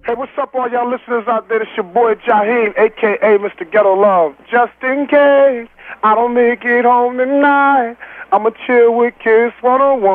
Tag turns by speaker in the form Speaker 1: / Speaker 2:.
Speaker 1: Hey, what's up, all y'all listeners out there? It's your boy Jaheim, a.k.a. Mr. Ghetto Love. Just in case I don't make it home tonight, I'ma chill with Kiss 101.